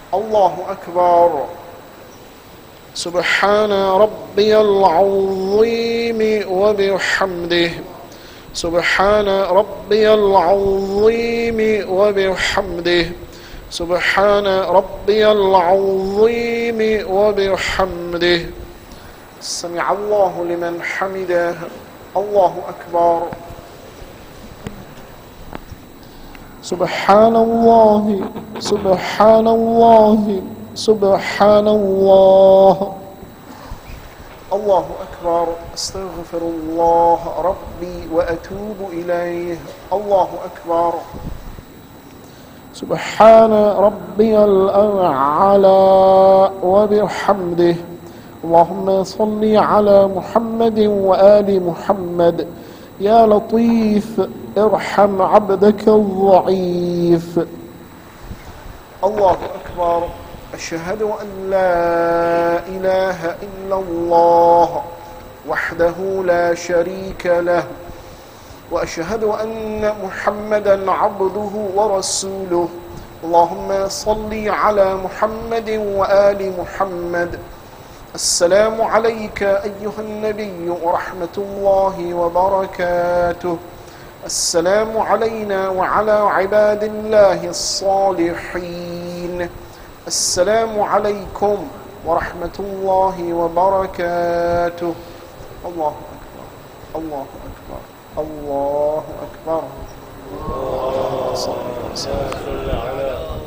الله أكبر. سبحان ربي العظيم وبحمده. سبحان ربي العظيم وبحمده. سبحان ربي العظيم وبحمده. سمع الله لمن حمده. الله أكبر. سبحان الله سبحان الله سبحان الله. الله أكبر. أستغفر الله ربي وأتوب إليه. الله أكبر. سبحان ربي الأعلى وبحمده. اللهم صل على محمد وآل محمد. يا لطيف ارحم عبدك الضعيف. الله أكبر. أشهد أن لا إله إلا الله وحده لا شريك له، وأشهد أن محمدا عبده ورسوله. اللهم صل على محمد وآل محمد. السلام عليك أيها النبي ورحمة الله وبركاته. السلام علينا وعلى عباد الله الصالحين. السلام عليكم ورحمة الله وبركاته. الله أكبر. الله أكبر. الله أكبر. اللهم صل على